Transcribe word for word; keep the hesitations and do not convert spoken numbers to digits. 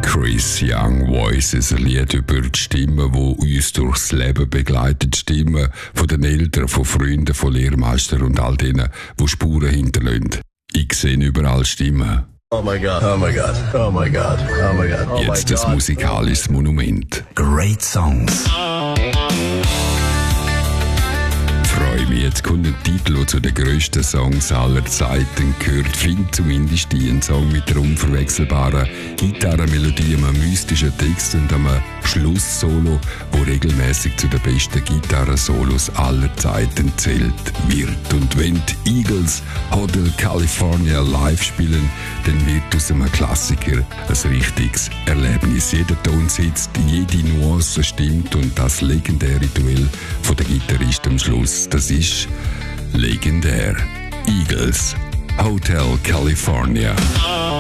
Chris Young Voices, ein Lied über die Stimmen, die uns durchs Leben begleitet. Stimmen von den Eltern, von Freunden, von Lehrmeistern und all denen, die Spuren hinterlassen. Ich sehe überall Stimmen. Oh my God, oh my God, oh my God, oh my God. Oh Jetzt das musikalisches Monument. Great Songs. Ich freue mich, jetzt kommt ein Titel, der zu den grössten Songs aller Zeiten gehört. Find zumindest einen Song mit der unverwechselbaren Gitarrenmelodie, einem mystischen Text und einem Schlusssolo, wo regelmäßig zu den besten Gitarrensolos aller Zeiten zählt wird. Und wenn die Eagles Hotel California live spielen, dann wird aus einem Klassiker ein richtiges Erlebnis. Jeder Ton sitzt, jede Nuance stimmt und das legendäre Duell von der Gitarristen am Schluss, das ist legendär. Eagles Hotel California.